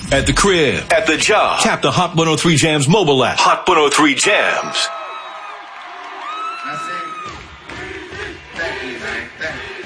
at the crib, at the job. Tap the Hot 103 Jams mobile app. Hot 103 Jams. I say, thank you, man. Thank you.